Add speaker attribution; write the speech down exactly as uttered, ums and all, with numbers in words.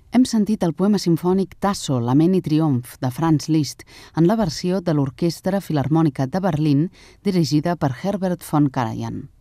Speaker 1: Hem sentit el poema simfònic Tasso, Lament i triomf, de Franz Liszt, en la versió de l'Orquestra Filharmònica de Berlín, dirigida per Herbert von Karajan.